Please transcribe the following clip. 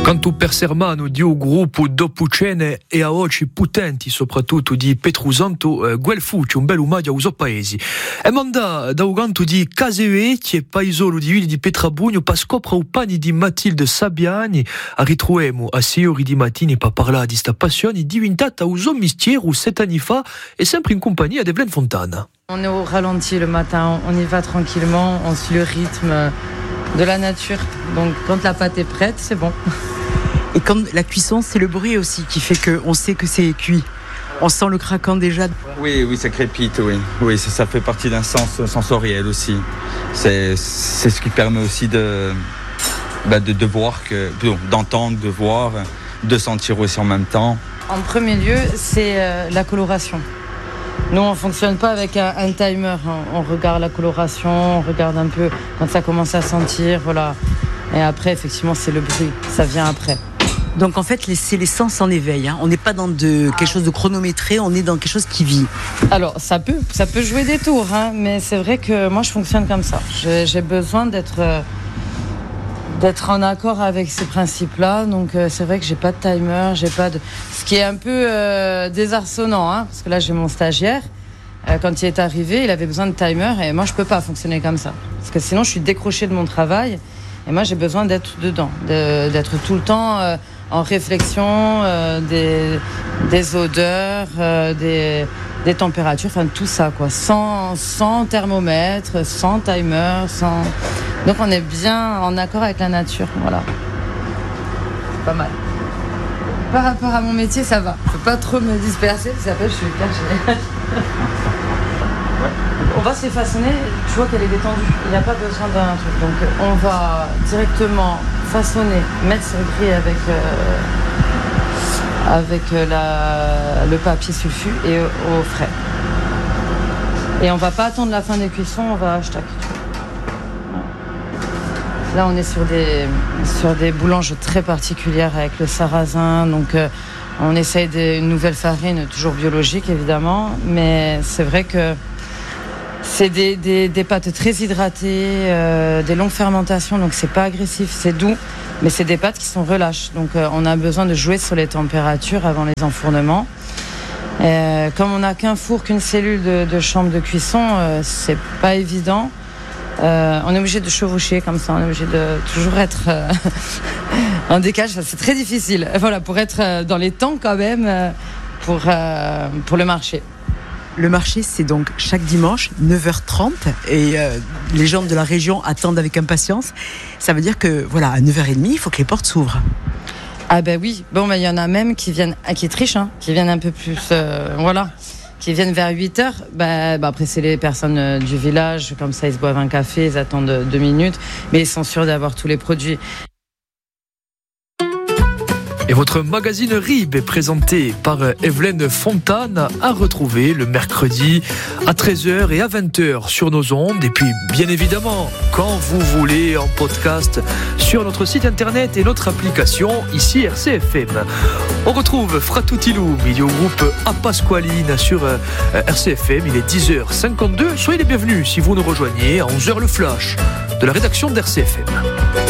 Quanto per Sermano di un gruppo dopo cene e a occhi potenti, soprattutto di Petruzanto, quel fu un bel omaggio ai paesi. E manda da un canto di Casevecchi e paesolo di Vili di Petrabugno per scoprire i panni di Matilde Sabiani. A ritroviamo a 6 ore di mattina per parlare di questa passione diventata un mistiero 7 anni fa e sempre in compagnia di Evelyne Fontana. On est au ralenti le matin, on y va tranquillement, on suit le rythme de la nature. Donc quand la pâte est prête, c'est bon. Et quand la cuisson, c'est le bruit aussi qui fait qu'on sait que c'est cuit. On sent le craquant déjà. Oui, ça crépite, oui. Ça fait partie d'un sens sensoriel aussi. C'est ce qui permet aussi de voir, d'entendre, de voir, de sentir aussi en même temps. En premier lieu, c'est la coloration. Nous, on ne fonctionne pas avec un timer. On regarde la coloration, on regarde un peu quand ça commence à sentir, voilà. Et après, effectivement, c'est le bruit. Ça vient après. Donc en fait, c'est les sens en éveil. On n'est pas dans quelque chose de chronométré, on est dans quelque chose qui vit. Alors, ça peut jouer des tours, mais c'est vrai que moi, je fonctionne comme ça. J'ai besoin d'être en accord avec ces principes-là. Donc c'est vrai que j'ai pas de timer, ce qui est un peu désarçonnant, parce que là, j'ai mon stagiaire. Quand il est arrivé, il avait besoin de timer et moi, je peux pas fonctionner comme ça. Parce que sinon, je suis décrochée de mon travail. Et moi, j'ai besoin d'être dedans, d'être tout le temps en réflexion des odeurs, des températures, enfin tout ça, quoi. Sans thermomètre, sans timer, Donc on est bien en accord avec la nature, voilà. Pas mal. Par rapport à mon métier, ça va. Je peux pas trop me disperser, parce qu'après, je suis cachée. On va se les façonner, tu vois qu'elle est détendue, il n'y a pas besoin d'un truc. Donc on va directement façonner, mettre sur le grille avec le papier sulfu et au frais. Et on va pas attendre la fin des cuissons, on va hashtag. Là on est sur des boulanges très particulières avec le sarrasin, donc on essaye une nouvelle farine, toujours biologique évidemment, mais c'est vrai que c'est des pâtes très hydratées, des longues fermentations, donc c'est pas agressif, c'est doux, mais c'est des pâtes qui sont relâches. Donc on a besoin de jouer sur les températures avant les enfournements. Comme on n'a qu'un four, qu'une cellule de chambre de cuisson, c'est pas évident. On est obligé de chevaucher comme ça, on est obligé de toujours être en décalage, c'est très difficile. Voilà, pour être dans les temps quand même, pour le marché. Le marché, c'est donc chaque dimanche, 9h30, et les gens de la région attendent avec impatience. Ça veut dire que, voilà, à 9h30, il faut que les portes s'ouvrent. Ah ben oui, il y en a même qui trichent, qui viennent un peu plus, qui viennent vers 8h. Après, c'est les personnes du village, comme ça, ils se boivent un café, ils attendent 2 minutes, mais ils sont sûrs d'avoir tous les produits. Et votre magazine RIB est présenté par Evelyne Fontana à retrouver le mercredi à 13h et à 20h sur nos ondes. Et puis, bien évidemment, quand vous voulez, en podcast sur notre site internet et notre application, ici RCFM. On retrouve Fratoutilou, milieu groupe A Pasqualine sur RCFM. Il est 10h52. Soyez les bienvenus si vous nous rejoignez à 11h le flash de la rédaction d'RCFM.